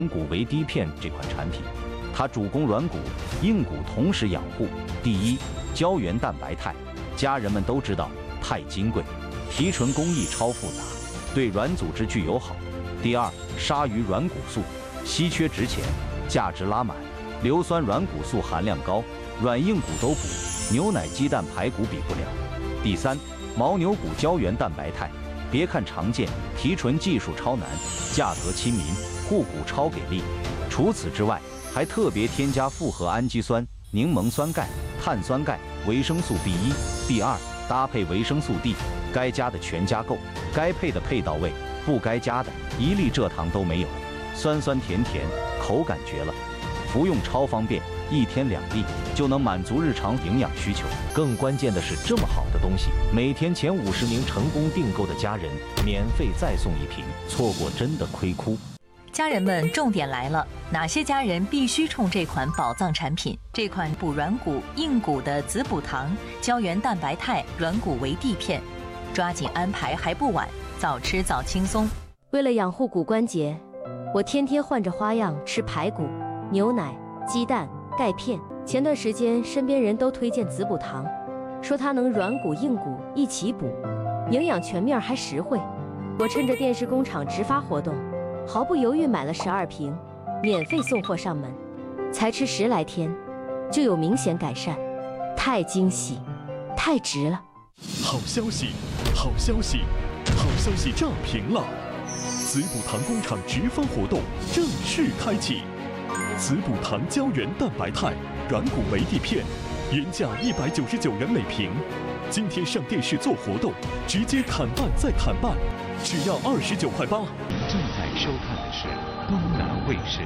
骨维 D 片这款产品，它主攻软骨、硬骨同时养护。第一，胶原蛋白肽，家人们都知道肽金贵，提纯工艺超复杂，对软组织具有好。第二，鲨鱼软骨素，稀缺值钱，价值拉满，硫酸软骨素含量高，软硬骨都补，牛奶、鸡蛋、排骨比不了。第三，牦牛骨胶原蛋白肽，别看常见，提纯技术超难，价格亲民，护骨超给力。除此之外，还特别添加复合氨基酸、柠檬酸钙、碳酸钙、维生素 B1、B2，搭配维生素 D， 该加的全加够，该配的配到位，不该加的一粒蔗糖都没有，酸酸甜甜，口感绝了。服用超方便，1天2粒就能满足日常营养需求。更关键的是，这么好的东西，每天前50名成功订购的家人免费再送1瓶，错过真的亏哭。 家人们，重点来了，哪些家人必须冲这款宝藏产品？这款补软骨、硬骨的子补糖胶原蛋白肽软骨维 D 片，抓紧安排还不晚，早吃早轻松。 为了养护骨关节，我天天换着花样吃排骨、牛奶、鸡蛋、钙片。前段时间身边人都推荐子补糖，说它能软骨硬骨一起补，营养全面还实惠。我趁着电视工厂直发活动，毫不犹豫买了12瓶，免费送货上门。才吃10来天，就有明显改善，太惊喜，太值了！ 好消息，好消息，好消息炸屏了！子补糖工厂直发活动正式开启。子补糖胶原蛋白肽软骨维 D 片，原价199元每瓶，今天上电视做活动，直接砍半再砍半，只要29.8块。 正在收看的是东南卫视。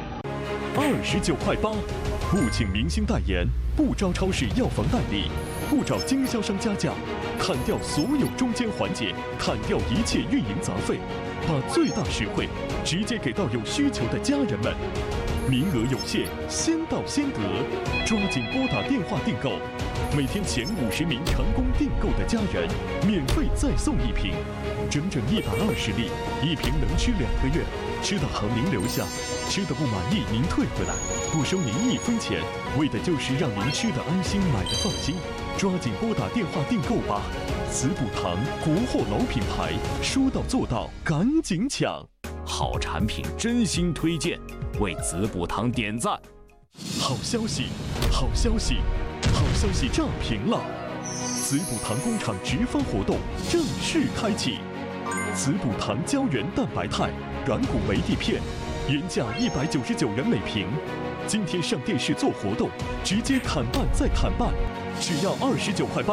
29.8块，不请明星代言，不招超市药房代理，不找经销商加价，砍掉所有中间环节，砍掉一切运营杂费，把最大实惠直接给到有需求的家人们。名额有限，先到先得，抓紧拨打电话订购。每天前50名成功订购的家人，免费再送1瓶，整整120粒，1瓶能吃2个月，吃的好您留下，吃的不满意您退回来，不收您1分钱，为的就是让您吃的安心，买的放心。抓紧拨打电话订购吧！子补糖，国货老品牌，说到做到，赶紧抢！ 好产品真心推荐，为子补糖点赞。 好消息，好消息，好消息炸屏了！子补糖工厂直发活动正式开启。子补糖胶原蛋白肽软骨维 D 片，原价199元每瓶，今天上电视做活动，直接砍半再砍半，只要29.8块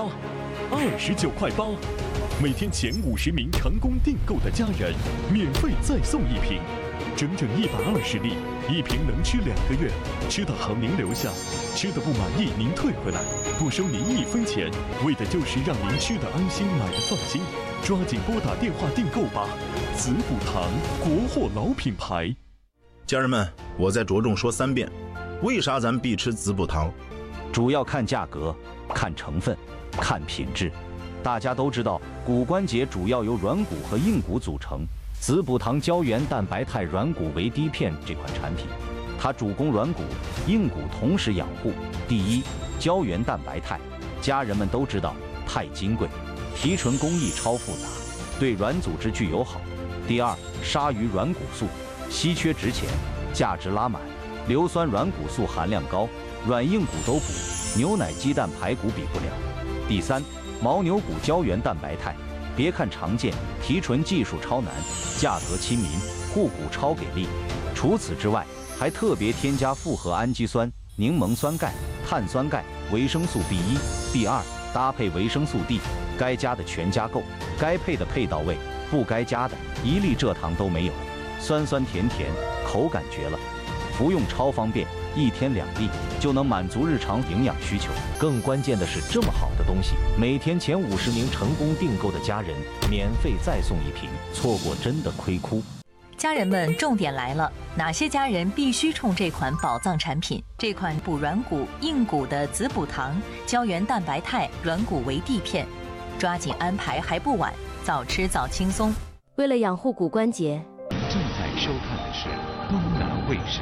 ，29.8块。每天前50名成功订购的家人，免费再送1瓶，整整120粒，1瓶能吃2个月，吃的好您留下，吃的不满意您退回来，不收您1分钱，为的就是让您吃的安心，买的放心。抓紧拨打电话订购吧！子补糖，国货老品牌。 家人们，我再着重说3遍，为啥咱必吃子补糖？ 主要看价格，看成分，看品质。大家都知道，骨关节主要由软骨和硬骨组成。子补糖胶原蛋白肽软骨维 D 片这款产品，它主攻软骨、硬骨同时养护。第一，胶原蛋白肽，家人们都知道肽金贵，提纯工艺超复杂，对软组织具有好。第二，鲨鱼软骨素，稀缺值钱，价值拉满，硫酸软骨素含量高，软硬骨都补，牛奶、鸡蛋、排骨比不了。第三，牦牛骨胶原蛋白肽，别看常见，提纯技术超难，价格亲民，护骨超给力。除此之外，还特别添加复合氨基酸、柠檬酸钙、碳酸钙、维生素 B1、B2，搭配维生素 D， 该加的全加够，该配的配到位，不该加的一粒蔗糖都没有，酸酸甜甜，口感绝了。服用超方便，1天2粒就能满足日常营养需求。更关键的是，这么好的东西，每天前50名成功订购的家人免费再送1瓶，错过真的亏哭。 家人们，重点来了，哪些家人必须冲这款宝藏产品？这款补软骨、硬骨的子补糖胶原蛋白肽软骨维 D 片，抓紧安排还不晚，早吃早轻松。 为了养护骨关节， 正在收看的是东南卫视。 卫视。